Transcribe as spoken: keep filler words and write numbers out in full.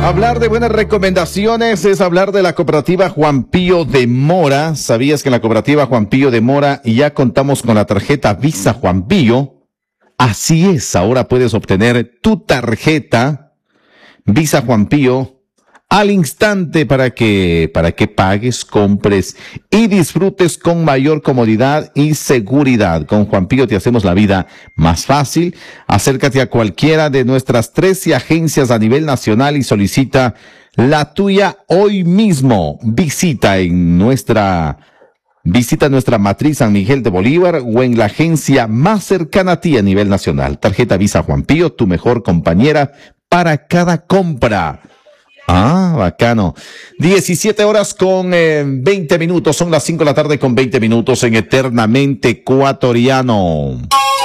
Hablar de buenas recomendaciones es hablar de la cooperativa Juan Pío de Mora. ¿Sabías que en la cooperativa Juan Pío de Mora ya contamos con la tarjeta Visa Juan Pío? Así es, ahora puedes obtener tu tarjeta Visa Juan Pío al instante para que, para que pagues, compres y disfrutes con mayor comodidad y seguridad. Con Juan Pío te hacemos la vida más fácil. Acércate a cualquiera de nuestras trece agencias a nivel nacional y solicita la tuya hoy mismo. Visita en nuestra Visita nuestra matriz San Miguel de Bolívar o en la agencia más cercana a ti a nivel nacional. Tarjeta Visa Juan Pío, tu mejor compañera para cada compra. Ah, bacano. diecisiete horas con eh, veinte minutos. Son las cinco de la tarde con veinte minutos en Eternamente Ecuatoriano.